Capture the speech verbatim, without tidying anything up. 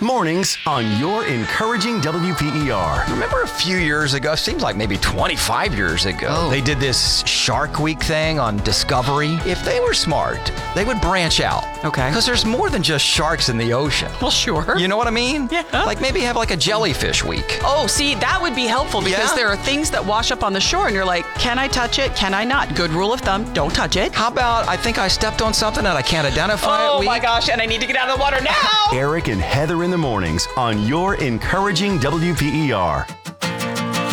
Mornings on your encouraging W P E R. Remember a few years ago, seems like maybe twenty-five years ago, Oh. they did this Shark Week thing on Discovery. If they were smart, they would branch out. Okay. Because there's more than just sharks in the ocean. Well, sure. You know what I mean? Yeah. Like maybe have like a jellyfish week. Oh, see, that would be helpful because Yeah. there are things that wash up on the shore and you're like, can I touch it? Can I not? Good rule of thumb, don't touch it. How about I think I stepped on something that I can't identify it Oh week? my gosh, and I need to get out of the water now. Eric and Heather in the mornings on your encouraging W P E R.